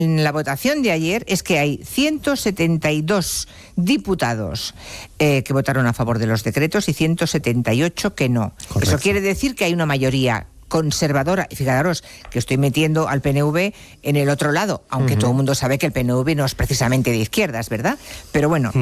en la votación de ayer es que hay 172 diputados que votaron a favor de los decretos y 178 que no. Correcto. Eso quiere decir que hay una mayoría conservadora, y fijaros que estoy metiendo al PNV en el otro lado, aunque todo el mundo sabe que el PNV no es precisamente de izquierdas, ¿verdad? Pero bueno,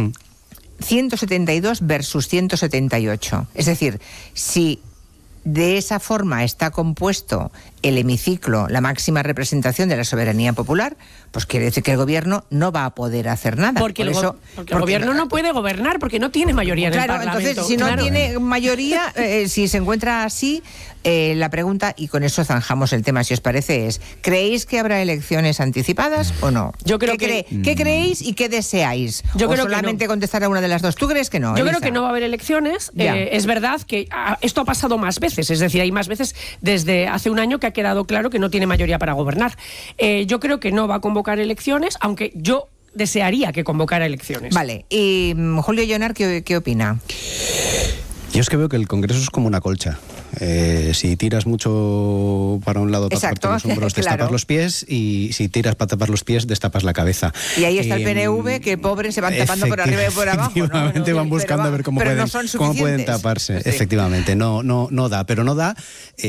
172 versus 178. Es decir, si de esa forma está compuesto el hemiciclo, la máxima representación de la soberanía popular, pues quiere decir que el gobierno no va a poder hacer nada. Porque el gobierno no puede gobernar porque no tiene mayoría en el Parlamento. Entonces, si no tiene mayoría, si se encuentra así, la pregunta, y con eso zanjamos el tema, si os parece, es: ¿creéis que habrá elecciones anticipadas o no? Yo creo ¿Qué creéis y qué deseáis? Yo o creo solamente que no. Contestar a una de las dos. ¿Tú crees que no, Yo Elisa? creo que no va a haber elecciones. Es verdad que esto ha pasado más veces, es decir, hay más veces desde hace un año que ha quedado claro que no tiene mayoría para gobernar. Yo creo que no va a convocar elecciones, aunque yo desearía que convocara elecciones. Vale, y Julio Llonar, ¿qué opina? Yo es que veo que el Congreso es como una colcha. Si tiras mucho para un lado, tapas los hombros, destapas los pies, y si tiras para tapar los pies, destapas la cabeza. Y ahí está el PNV, que pobres se van tapando por arriba y por abajo. Efectivamente, van buscando a ver cómo pueden taparse. Sí. Efectivamente, no da, pero no da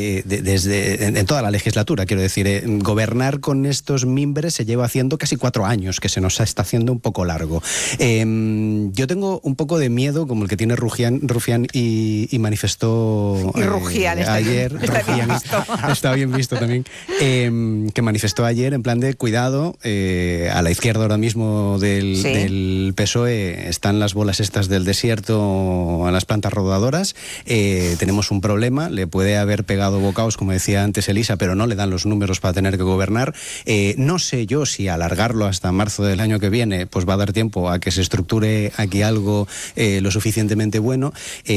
en toda la legislatura, quiero decir. Gobernar con estos mimbres se lleva haciendo casi 4 años, que se nos está haciendo un poco largo. Yo tengo un poco de miedo, como el que tiene Rufián y manifestó ayer, está bien visto también, que manifestó ayer en plan de cuidado, a la izquierda ahora mismo del PSOE están las bolas estas del desierto a las plantas rodadoras. Tenemos un problema, le puede haber pegado bocaos, como decía antes Elisa, pero no le dan los números para tener que gobernar. No sé yo si alargarlo hasta marzo del año que viene pues va a dar tiempo a que se estructure aquí algo lo suficientemente bueno.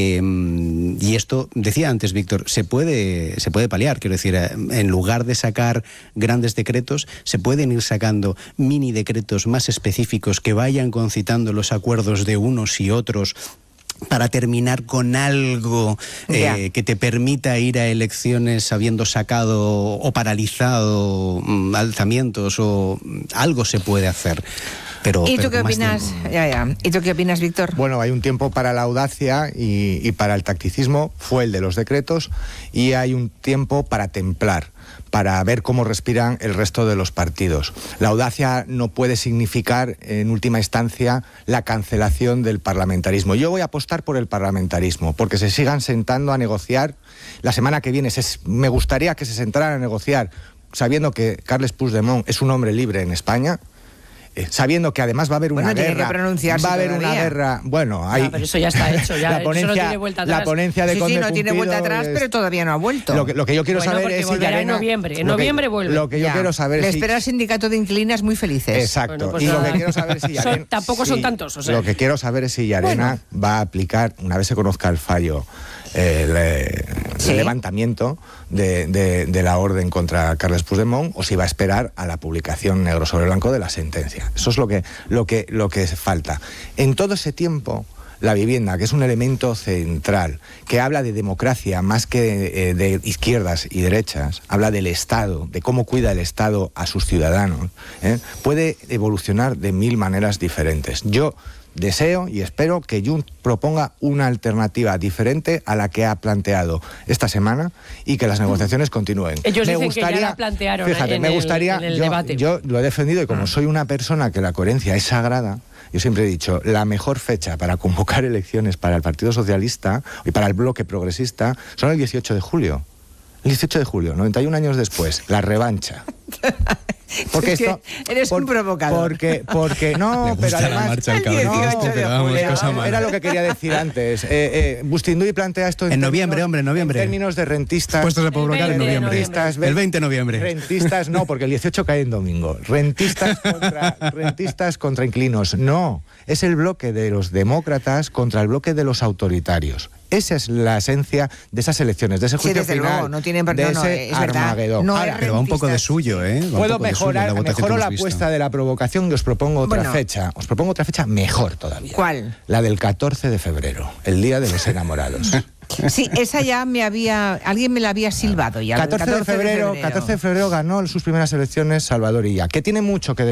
Y esto, decía antes Víctor, se puede paliar, quiero decir, en lugar de sacar grandes decretos, se pueden ir sacando mini decretos más específicos que vayan concitando los acuerdos de unos y otros, para terminar con algo que te permita ir a elecciones habiendo sacado o paralizado alzamientos, o algo se puede hacer. ¿Y tú qué opinas? ¿Y tú qué opinas, Víctor? Bueno, hay un tiempo para la audacia y para el tacticismo, fue el de los decretos, y hay un tiempo para templar, para ver cómo respiran el resto de los partidos. La audacia no puede significar, en última instancia, la cancelación del parlamentarismo. Yo voy a apostar por el parlamentarismo, porque se sigan sentando a negociar. La semana que viene me gustaría que se sentaran a negociar, sabiendo que Carles Puigdemont es un hombre libre en España, sabiendo que además va a haber una guerra. Va a haber una guerra. Bueno, hay. Pero eso ya está hecho. Ya, la ponencia, eso no tiene vuelta atrás. La ponencia de Conde no tiene vuelta atrás, pero todavía no ha vuelto. Lo que yo quiero saber es si en noviembre. En noviembre vuelve. Lo que yo quiero saber es si. Le espera el sindicato de inquilinas muy felices. Exacto. Bueno, pues y lo que quiero saber es si Llarena, tampoco son tantos. O sea. Lo que quiero saber es si Llarena va a aplicar, una vez se conozca el fallo, el levantamiento de la orden contra Carles Puigdemont, o si va a esperar a la publicación negro sobre blanco de la sentencia. Eso es lo que falta. En todo ese tiempo, la vivienda, que es un elemento central, que habla de democracia más que de izquierdas y derechas, habla del Estado, de cómo cuida el Estado a sus ciudadanos, puede evolucionar de 1000 maneras diferentes. Yo deseo y espero que Junts proponga una alternativa diferente a la que ha planteado esta semana, y que las negociaciones continúen. Ellos dicen que ya la plantearon. Fíjate, me gustaría, en el debate. Yo lo he defendido, y como soy una persona que la coherencia es sagrada, yo siempre he dicho, la mejor fecha para convocar elecciones para el Partido Socialista y para el bloque progresista son el 18 de julio. El 18 de julio, 91 años después, la revancha. Porque esto, eres un provocador. Porque no, pero además era lo que quería decir antes. Bustinduy plantea esto en noviembre, en términos de rentistas. Puestos a provocar en noviembre. El 20 de noviembre. Rentistas no, porque el 18 cae en domingo. Rentistas contra inquilinos. No, es el bloque de los demócratas contra el bloque de los autoritarios. Esa es la esencia de esas elecciones, de ese juicio final, no tiene, de ese Armagedón. Pero va un poco de suyo, ¿eh? Puedo mejorar, mejoro la apuesta de la provocación y os propongo otra fecha. Os propongo otra fecha mejor todavía. ¿Cuál? La del 14 de febrero, el Día de los Enamorados. Sí, esa ya alguien me la había silbado ya. 14 de febrero ganó sus primeras elecciones Salvador Illa, que tiene mucho que decir.